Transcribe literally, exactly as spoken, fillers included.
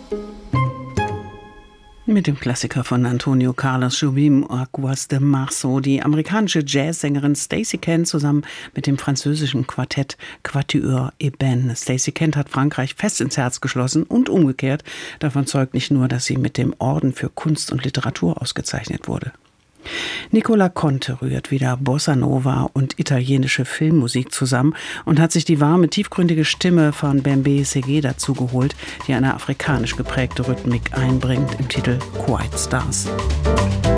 Mit dem Klassiker von Antonio Carlos Jobim, Aguas de Marzo. Die amerikanische Jazzsängerin Stacey Kent zusammen mit dem französischen Quartett Quatuor Eben. Stacey Kent hat Frankreich fest ins Herz geschlossen und umgekehrt. Davon zeugt nicht nur, dass sie mit dem Orden für Kunst und Literatur ausgezeichnet wurde. Nicola Conte rührt wieder Bossa Nova und italienische Filmmusik zusammen und hat sich die warme, tiefgründige Stimme von Bembe Segé dazu geholt, die eine afrikanisch geprägte Rhythmik einbringt im Titel Quiet Stars.